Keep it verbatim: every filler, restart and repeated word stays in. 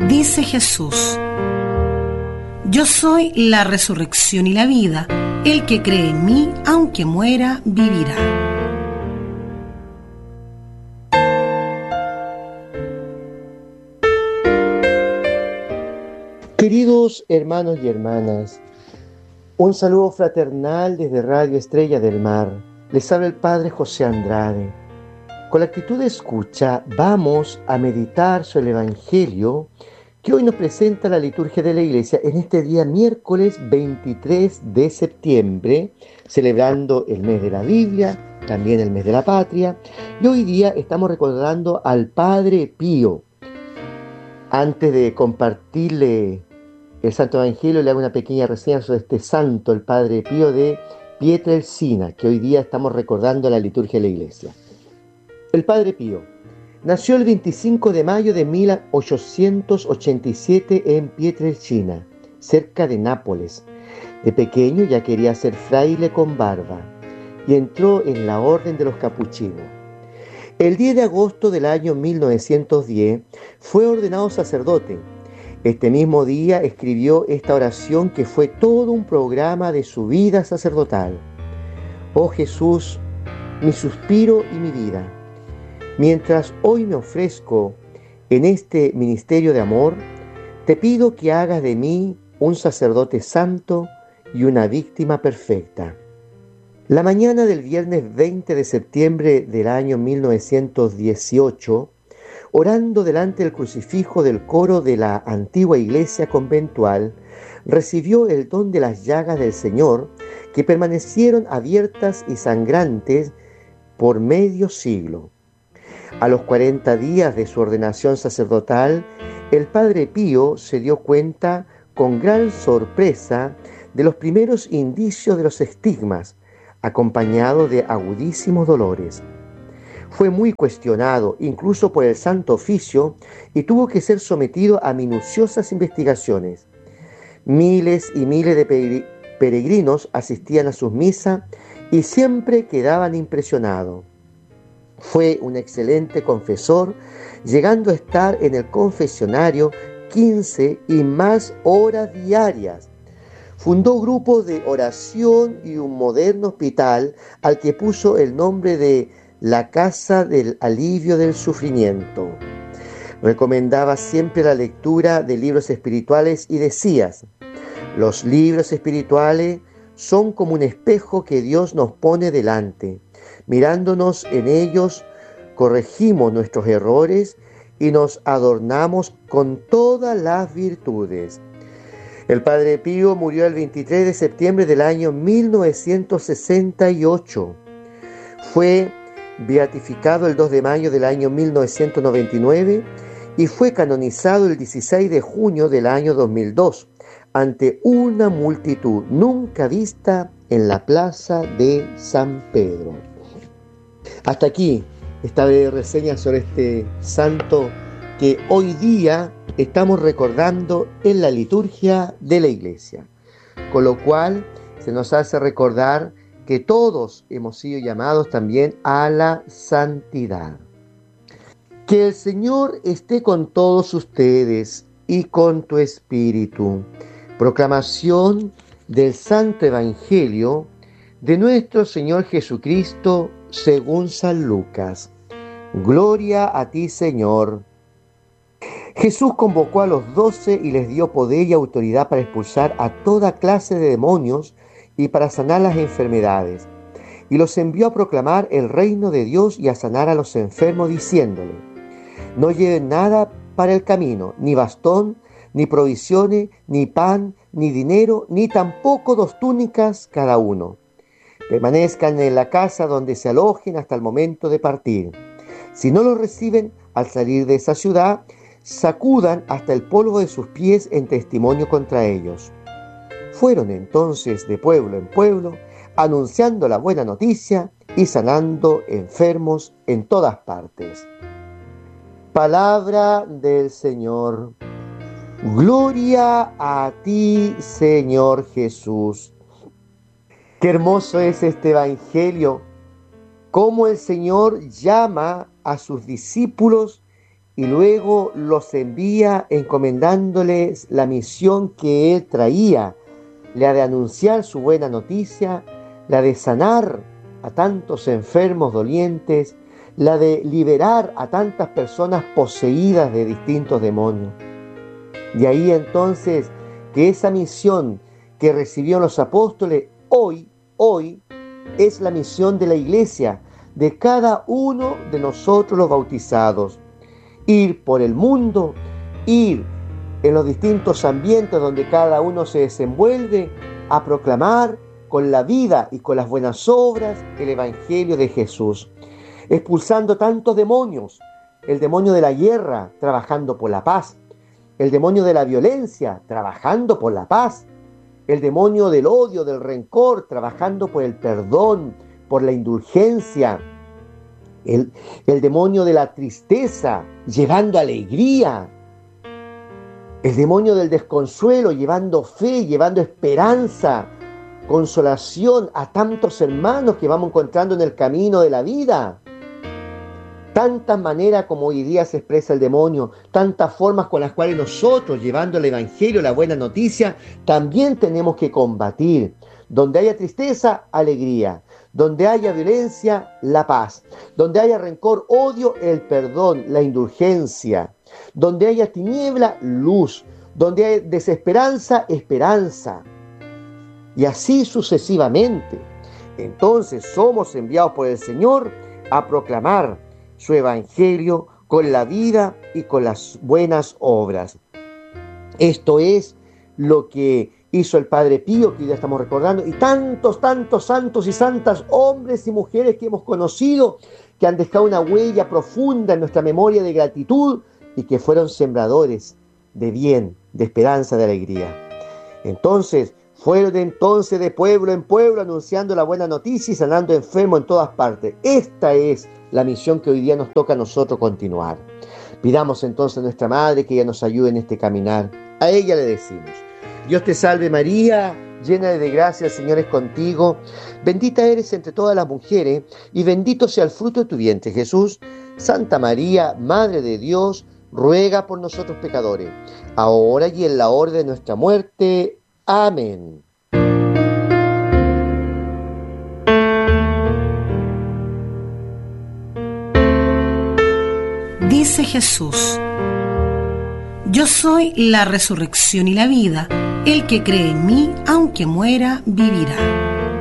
Dice Jesús: yo soy la resurrección y la vida. El que cree en mí, aunque muera, vivirá. Queridos hermanos y hermanas, un saludo fraternal desde Radio Estrella del Mar. Les habla el Padre José Andrade. Con la actitud de escucha vamos a meditar sobre el Evangelio que hoy nos presenta la liturgia de la Iglesia en este día miércoles veintitrés de septiembre, celebrando el mes de la Biblia, también el mes de la patria, y hoy día estamos recordando al Padre Pío. Antes de compartirle el Santo Evangelio, le hago una pequeña reseña sobre este santo, el Padre Pío de Pietrelcina, que hoy día estamos recordando en la liturgia de la Iglesia. El Padre Pío nació el veinticinco de mayo de mil ochocientos ochenta y siete en Pietrelcina, cerca de Nápoles. De pequeño ya quería ser fraile con barba y entró en la orden de los capuchinos. El diez de agosto del año mil novecientos diez fue ordenado sacerdote. Este mismo día escribió esta oración que fue todo un programa de su vida sacerdotal. Oh Jesús, mi suspiro y mi vida. Mientras hoy me ofrezco en este ministerio de amor, te pido que hagas de mí un sacerdote santo y una víctima perfecta. La mañana del viernes veinte de septiembre del año mil novecientos dieciocho, orando delante del crucifijo del coro de la antigua iglesia conventual, recibió el don de las llagas del Señor, que permanecieron abiertas y sangrantes por medio siglo. A los cuarenta días de su ordenación sacerdotal, el Padre Pío se dio cuenta con gran sorpresa de los primeros indicios de los estigmas, acompañado de agudísimos dolores. Fue muy cuestionado, incluso por el Santo Oficio, y tuvo que ser sometido a minuciosas investigaciones. Miles y miles de peregrinos asistían a sus misas y siempre quedaban impresionados. Fue un excelente confesor, llegando a estar en el confesionario quince y más horas diarias. Fundó grupos de oración y un moderno hospital al que puso el nombre de la Casa del Alivio del Sufrimiento. Recomendaba siempre la lectura de libros espirituales y decía: los libros espirituales son como un espejo que Dios nos pone delante. Mirándonos en ellos, corregimos nuestros errores y nos adornamos con todas las virtudes. El Padre Pío murió el veintitrés de septiembre del año mil novecientos sesenta y ocho. Fue beatificado el dos de mayo del año mil novecientos noventa y nueve y fue canonizado el dieciséis de junio del año dos mil dos ante una multitud nunca vista en la plaza de San Pedro. Hasta aquí esta breve reseña sobre este santo que hoy día estamos recordando en la liturgia de la Iglesia, con lo cual se nos hace recordar que todos hemos sido llamados también a la santidad. Que el Señor esté con todos ustedes y con tu espíritu. Proclamación del Santo Evangelio de nuestro Señor Jesucristo según San Lucas. Gloria a ti, Señor. Jesús convocó a los doce y les dio poder y autoridad para expulsar a toda clase de demonios y para sanar las enfermedades. Y los envió a proclamar el reino de Dios y a sanar a los enfermos, diciéndole: no lleven nada para el camino, ni bastón, ni provisiones, ni pan, ni dinero, ni tampoco dos túnicas cada uno. Permanezcan en la casa donde se alojen hasta el momento de partir. Si no los reciben al salir de esa ciudad, sacudan hasta el polvo de sus pies en testimonio contra ellos. Fueron entonces de pueblo en pueblo, anunciando la buena noticia y sanando enfermos en todas partes. Palabra del Señor. Gloria a ti, Señor Jesús. Qué hermoso es este Evangelio, cómo el Señor llama a sus discípulos y luego los envía encomendándoles la misión que él traía, la de anunciar su buena noticia, la de sanar a tantos enfermos dolientes, la de liberar a tantas personas poseídas de distintos demonios. Y ahí entonces que esa misión que recibieron los apóstoles, hoy, hoy, es la misión de la iglesia, de cada uno de nosotros los bautizados. Ir por el mundo, ir en los distintos ambientes donde cada uno se desenvuelve, a proclamar con la vida y con las buenas obras el Evangelio de Jesús, expulsando tantos demonios, el demonio de la guerra, trabajando por la paz, el demonio de la violencia, trabajando por la paz, el demonio del odio, del rencor, trabajando por el perdón, por la indulgencia, el, el demonio de la tristeza, llevando alegría, el demonio del desconsuelo, llevando fe, llevando esperanza, consolación a tantos hermanos que vamos encontrando en el camino de la vida. Tantas maneras como hoy día se expresa el demonio, tantas formas con las cuales nosotros, llevando el Evangelio, la buena noticia, también tenemos que combatir. Donde haya tristeza, alegría. Donde haya violencia, la paz. Donde haya rencor, odio, el perdón, la indulgencia. Donde haya tiniebla, luz. Donde haya desesperanza, esperanza. Y así sucesivamente. Entonces somos enviados por el Señor a proclamar su Evangelio con la vida y con las buenas obras. Esto es lo que hizo el Padre Pío, que hoy día estamos recordando, y tantos, tantos santos y santas, hombres y mujeres que hemos conocido, que han dejado una huella profunda en nuestra memoria de gratitud y que fueron sembradores de bien, de esperanza, de alegría. Entonces, fueron entonces de pueblo en pueblo anunciando la buena noticia y sanando enfermos en todas partes. Esta es la misión que hoy día nos toca a nosotros continuar. Pidamos entonces a nuestra Madre que ella nos ayude en este caminar. A ella le decimos: Dios te salve María, llena de gracia, el Señor es contigo. Bendita eres entre todas las mujeres y bendito sea el fruto de tu vientre, Jesús. Santa María, Madre de Dios, ruega por nosotros pecadores, ahora y en la hora de nuestra muerte. Amén. Dice Jesús: yo soy la resurrección y la vida. El que cree en mí, aunque muera, vivirá.